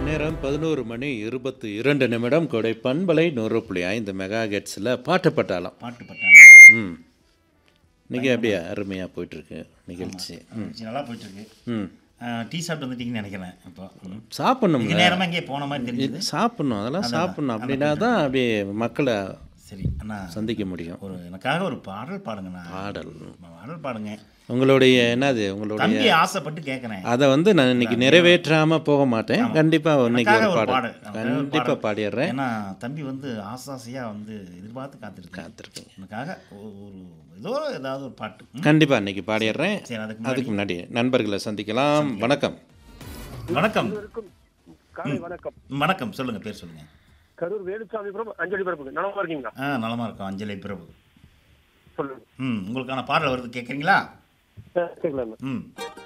நேரம் 11:22 கொடை பண்பலை 100.5 மெகா ஹெர்ட்ஸில் பாட்டு பட்டாளம். பாட்டு பட்டாளம். ம் இன்னைக்கு அப்படியே அருமையாக போயிட்டுருக்கு நிகழ்ச்சி. நல்லா போயிட்டுருக்கு. ம் டீ சாப்பிட்டு வந்துட்டீங்கன்னு நினைக்கிறேன். இப்போ சாப்பிட்ணும், நேரமாக இங்கே போன மாதிரி தெரிஞ்சது. சாப்பிட்ணும், அதெல்லாம் சாப்பிட்ணும். அப்படின்னா தான் அப்படியே மக்களை சரி அண்ணா சந்திக்க முடியும். எனக்காக ஒரு பாடல் பாடுங்கண்ணா. பாடல் பாடுங்க. உங்களுடைய என்னது உங்களுடைய தம்பி ஆசைப்பட்டு கேட்குறேன். அதை வந்து நான் இன்னைக்கு நிறைவேற்றாமல் போக மாட்டேன். கண்டிப்பாக இன்னைக்கு ஒரு பாடல் கண்டிப்பாக பாடிடுறேன். ஏன்னா தம்பி வந்து ஆசாசியாக வந்து எதிர்பார்த்து காத்திருக்கேன். எனக்காக ஒரு ஏதாவது ஒரு பாட்டு கண்டிப்பாக இன்னைக்கு பாடிடுறேன். சரி, அதுக்கு முன்னாடி நண்பர்களை சந்திக்கலாம். வணக்கம். வணக்கம். வணக்கம். வணக்கம். சொல்லுங்க, பேர் சொல்லுங்க. கரூர் வேலுசாமி பிரபு, அஞ்சலி பிரபு. நலமா இருக்கீங்களா? நலமா இருக்கும். அஞ்சலி பிரபு சொல்லுங்க. உங்களுக்கான பாடல் வருது, கேட்குறீங்களா? கேட்கலாம்.